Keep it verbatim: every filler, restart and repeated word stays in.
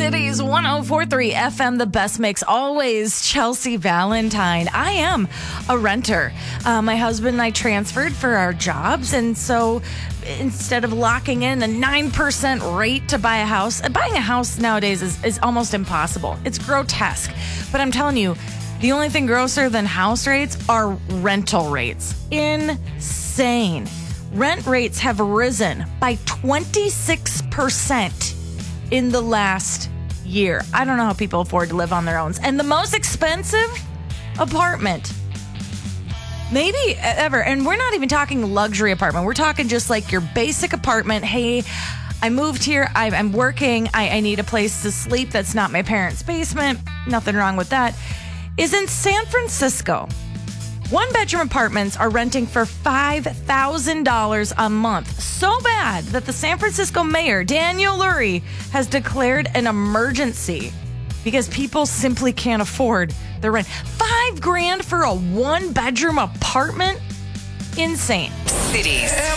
Cities one oh four point three F M, the best mix always. Chelsea Valentine. I am a renter. Uh, my husband and I transferred for our jobs, and so instead of locking in a nine percent rate to buy a house, buying a house nowadays is, is almost impossible. It's grotesque. But I'm telling you, the only thing grosser than house rates are rental rates. Insane. Rent rates have risen by twenty-six percent in the last year. I don't know how people afford to live on their own. And the most expensive apartment maybe ever, and we're not even talking luxury apartment. We're talking just like your basic apartment. Hey, I moved here. I, I'm working. I, I need a place to sleep that's not my parents' basement. Nothing wrong with that. Is in San Francisco. One-bedroom apartments are renting for five thousand dollars a month. So bad that the San Francisco mayor, Daniel Lurie, has declared an emergency because people simply can't afford the rent. Five grand for a one-bedroom apartment? Insane. Cities.